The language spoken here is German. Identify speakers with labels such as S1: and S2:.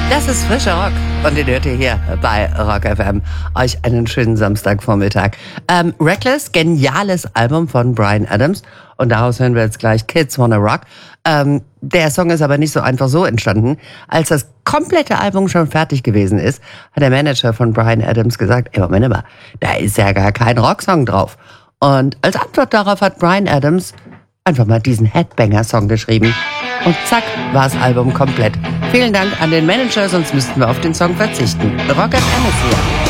S1: Das ist frischer Rock und den hört ihr hier bei Rock FM. Euch einen schönen Samstagvormittag. Reckless, geniales Album von Bryan Adams und daraus hören wir jetzt gleich Kids Wanna Rock. Der Song ist aber nicht so einfach so entstanden. Als das komplette Album schon fertig gewesen ist, hat der Manager von Bryan Adams gesagt, ey, Moment mal, da ist ja gar kein Rocksong drauf. Und als Antwort darauf hat Bryan Adams einfach mal diesen Headbanger-Song geschrieben. Und zack, war das Album komplett. Vielen Dank an den Manager, sonst müssten wir auf den Song verzichten. Rock FM ist hier.